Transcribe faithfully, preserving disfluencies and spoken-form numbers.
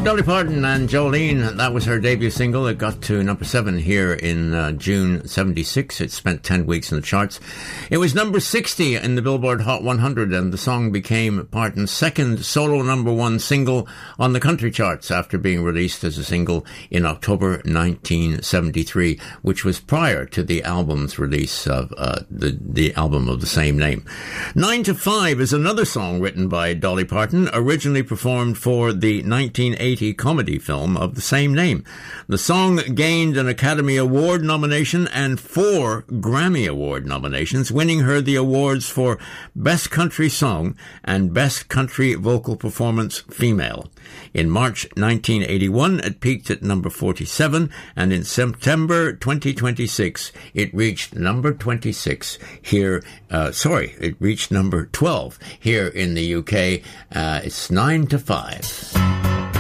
Dolly Parton and Jolene, that was her debut single. It got to number seven here in uh, June seventy-six. It spent ten weeks in the charts. It was number sixty in the Billboard Hot one hundred, and the song became Parton's second solo number one single on the country charts after being released as a single in October nineteen seventy-three, which was prior to the album's release of uh, the, the album of the same name. Nine to Five is another song written by Dolly Parton, originally performed for the nineteen eighty comedy film of the same name. The song gained an Academy Award nomination and four Grammy Award nominations, winning her the awards for Best Country Song and Best Country Vocal Performance Female. In March nineteen eighty-one, it peaked at number forty-seven, and in September twenty twenty-six, it reached number twenty-six here, uh, sorry, it reached number twelve here in the U K. Uh, it's Nine to Five.